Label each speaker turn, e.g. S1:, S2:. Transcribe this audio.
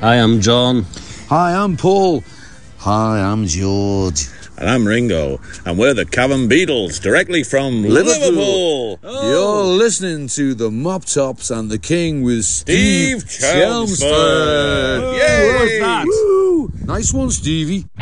S1: Hi, I'm John.
S2: Hi, I'm Paul. Hi, I'm George.
S3: And I'm Ringo, and we're the Cavern Beatles, directly from Liverpool.
S2: You're listening to the Mop Tops and the King with
S3: Steve Chelmsford.
S2: Chelmsford.
S3: Yay!
S2: What was that? Woo! Nice one, Stevie.